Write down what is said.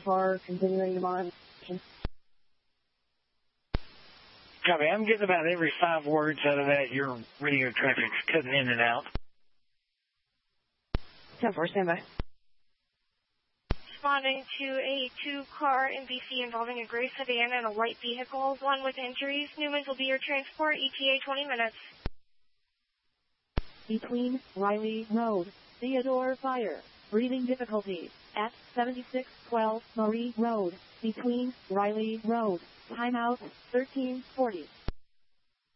car continuing to monitor. Copy. I'm getting about every 5 words out of that. Your radio traffic's cutting in and out. 10-4, standby. Responding to a 2-car in BC involving a gray sedan and a white vehicle, 1 with injuries. Newman's will be your transport, ETA 20 minutes. Between Riley Road, Theodore Fire. Breathing difficulties at 7612 Marie Road. Between Riley Road. Timeout 1340.